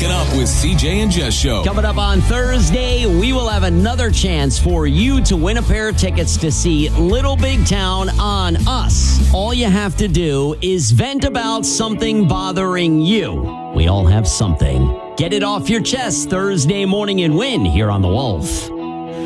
Waking Up with CJ and Jess Show. Coming up on Thursday, we will have another chance for you to win a pair of tickets to see Little Big Town on Us. All you have to do is vent about something bothering you. We all have something. Get it off your chest Thursday morning and win here on The Wolf.